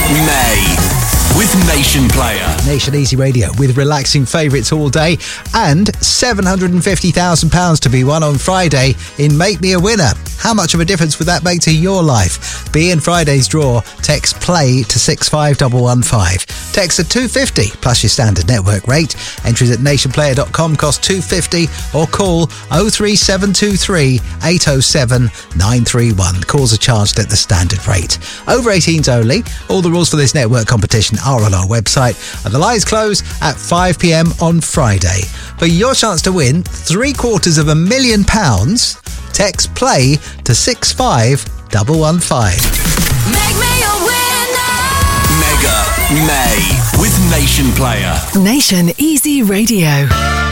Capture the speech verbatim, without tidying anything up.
May with Nation Player. Nation Easy Radio with relaxing favourites all day and seven hundred fifty thousand pounds to be won on Friday in Make Me a Winner. How much of a difference would that make to your life? Be in Friday's draw. Text PLAY to six five one one five. Text at two fifty plus your standard network rate. Entries at nation player dot com cost two fifty or call oh three seven two three eight oh seven nine three one. Calls are charged at the standard rate. Over eighteens only. All the rules for this network competition are on our website, and the lines close at five p m on Friday. For your chance to win three quarters of a million pounds, text PLAY to six five one one five. Make me a winner. Mega May with Nation Player. Nation Easy Radio.